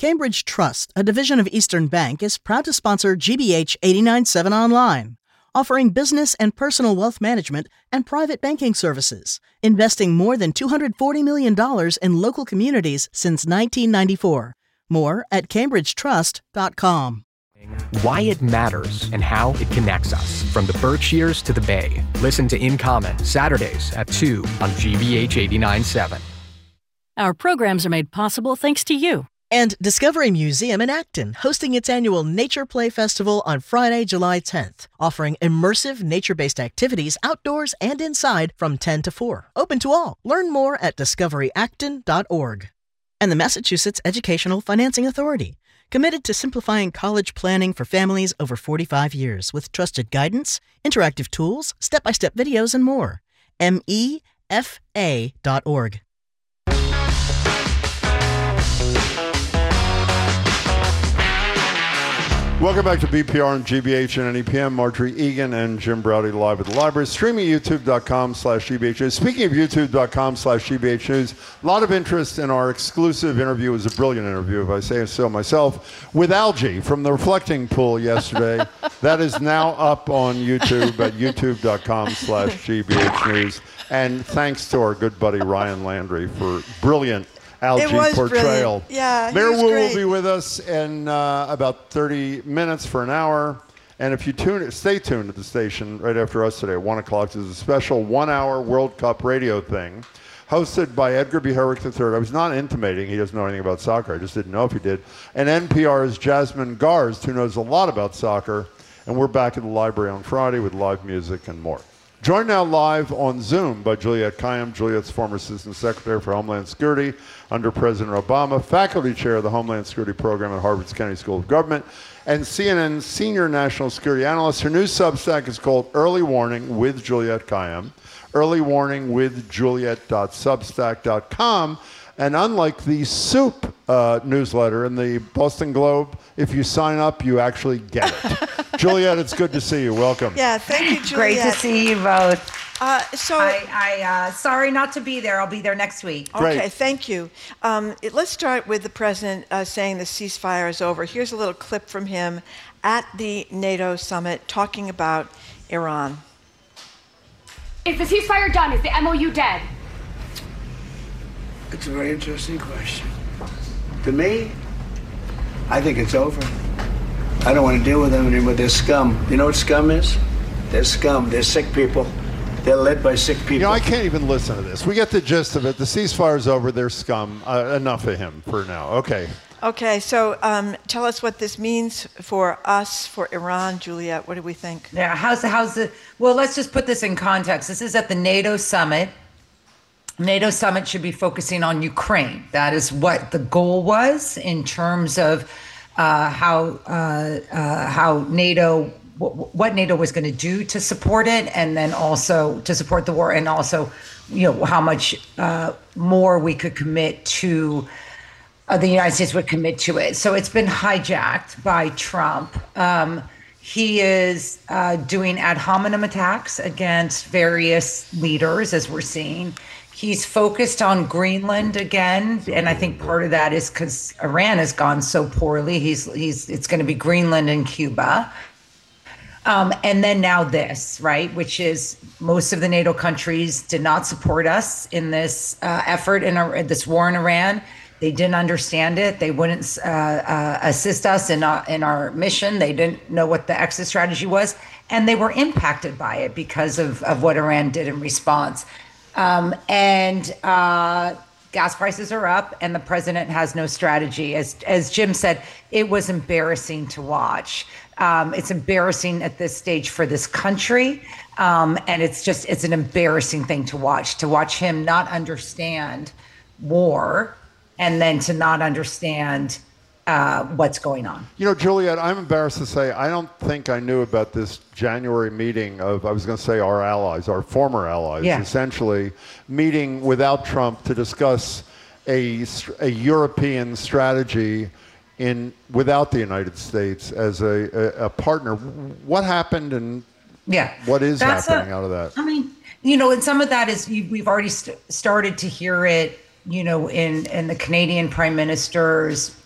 Cambridge Trust, a division of Eastern Bank, is proud to sponsor GBH 89.7 Online, offering business and personal wealth management and private banking services, investing more than $240 million in local communities since 1994. More at cambridgetrust.com. Why it matters and how it connects us, from the Berkshires to the Bay. Listen to In Common, Saturdays at 2 on GBH 89.7. Our programs are made possible thanks to you. And Discovery Museum in Acton, hosting its annual Nature Play Festival on Friday, July 10th, offering immersive nature-based activities outdoors and inside from 10 to 4. Open to all. Learn more at discoveryacton.org. And the Massachusetts Educational Financing Authority, committed to simplifying college planning for families over 45 years with trusted guidance, interactive tools, step-by-step videos, and more. MEFA.org. Welcome back to BPR and GBH and NEPM. Marjorie Egan and Jim Browdy live at the library. Streaming youtube.com/GBH News. Speaking of youtube.com/GBH News, a lot of interest in our exclusive interview. It was a brilliant interview, if I say so myself, with Algie from the Reflecting Pool yesterday. That is now up on YouTube at youtube.com/GBH News. And thanks to our good buddy Ryan Landry for brilliant Algie portrayal. Brilliant. Yeah, Mayor Wu will be with us in about 30 minutes for an hour. And if you stay tuned at the station right after us today at 1 o'clock. There's a special 1-hour World Cup radio thing hosted by Edgar B. Herrick III. I was not intimating he doesn't know anything about soccer. I just didn't know if he did. And NPR's Jasmine Garst, who knows a lot about soccer. And we're back at the library on Friday with live music and more. Joined now live on Zoom by Juliette Kayyem. Juliette's former Assistant Secretary for Homeland Security under President Obama, Faculty Chair of the Homeland Security Program at Harvard's Kennedy School of Government, and CNN's Senior National Security Analyst. Her new Substack is called Early Warning with Juliette Kayyem. Early Warning with Juliette.substack.com. And unlike the Soup newsletter in the Boston Globe, if you sign up, you actually get it. Juliette, it's good to see you. Welcome. Yeah, thank you, Juliette. Great to see you both. I sorry not to be there. I'll be there next week. Okay, Great. thank you. Let's start with the president saying the ceasefire is over. Here's a little clip from him at the NATO summit talking about Iran. Is the ceasefire done? Is the MOU dead? It's a very interesting question. To me, I think it's over. I don't want to deal with them anymore. They're scum. You know what scum is? They're scum. They're sick people. They're led by sick people. You know, I can't even listen to this. We get the gist of it. The ceasefire's over. They're scum. Enough of him for now. Okay. Okay, so tell us what this means for us, for Iran. Juliette, what do we think? Yeah, well, let's just put this in context. This is at the NATO summit. NATO summit should be focusing on Ukraine. That is what the goal was in terms of how NATO, what NATO was going to do to support it, and then also to support the war, and also, how much more we could commit to. The United States would commit to it. So it's been hijacked by Trump. He is doing ad hominem attacks against various leaders, as we're seeing. He's focused on Greenland again, and I think part of that is because Iran has gone so poorly. It's going to be Greenland and Cuba. And then now this, right, which is most of the NATO countries did not support us in this effort in this war in Iran. They didn't understand it. They wouldn't assist us in our mission. They didn't know what the exit strategy was, and they were impacted by it because of what Iran did in response. Gas prices are up, and the president has no strategy. As Jim said, it was embarrassing to watch. It's embarrassing at this stage for this country, and it's an embarrassing thing to watch him not understand war, and then to not understand what's going on. You know, Juliette, I'm embarrassed to say I don't think I knew about this January meeting of, I was going to say our allies, our former allies, essentially, meeting without Trump to discuss a European strategy without the United States as a partner. What happened, and what is happening out of that? I mean, and some of that is we've already started to hear it, in the Canadian Prime Minister's